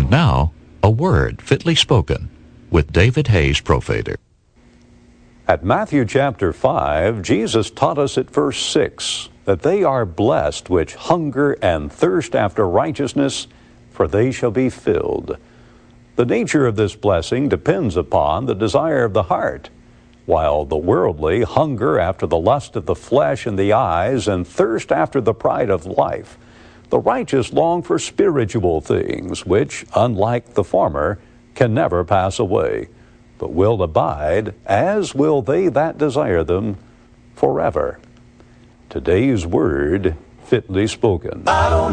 And now, a word fitly spoken with David Hayes Profader. At Matthew chapter 5, Jesus taught us at verse 6 that they are blessed which hunger and thirst after righteousness, for they shall be filled. The nature of this blessing depends upon the desire of the heart. While the worldly hunger after the lust of the flesh and the eyes and thirst after the pride of life, the righteous long for spiritual things, which, unlike the former, can never pass away, but will abide, as will they that desire them, forever. Today's word, fitly spoken.